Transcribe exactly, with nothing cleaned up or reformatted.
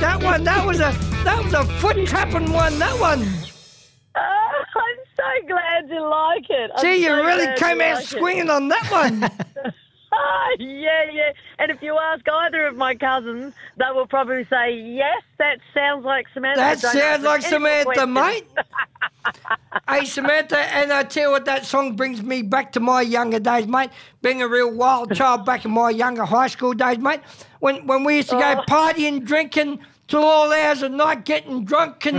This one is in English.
that one. That was a that was a foot tapping one. That one. Oh, I'm so glad you like it. I'm Gee, you so really glad came you out like swinging on that one. Oh, yeah, yeah. And if you ask either of my cousins, they will probably say, yes, that sounds like Samantha. That Don't sounds ask like any more Samantha, questions. mate. Hey, Samantha, and I tell you what, that song brings me back to my younger days, mate. Being a real wild child back in my younger high school days, mate. When when we used to go Oh. partying, drinking till all hours of night, getting drunk and